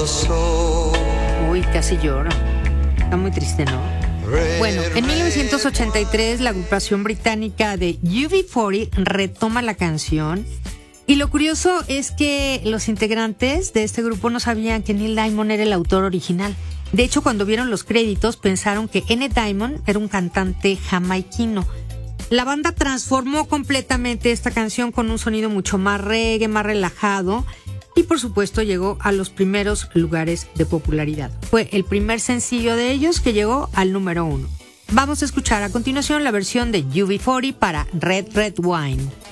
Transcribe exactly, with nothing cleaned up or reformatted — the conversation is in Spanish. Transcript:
Uy, casi lloro. Está muy triste, ¿no? Bueno, en mil novecientos ochenta y tres la agrupación británica de U B cuarenta retoma la canción. Y lo curioso es que los integrantes de este grupo no sabían que Neil Diamond era el autor original. De hecho, cuando vieron los créditos pensaron que N. Diamond era un cantante jamaiquino. La banda transformó completamente esta canción con un sonido mucho más reggae, más relajado. Y por supuesto llegó a los primeros lugares de popularidad. Fue el primer sencillo de ellos que llegó al número uno. Vamos a escuchar a continuación la versión de U B cuarenta para Red Red Wine.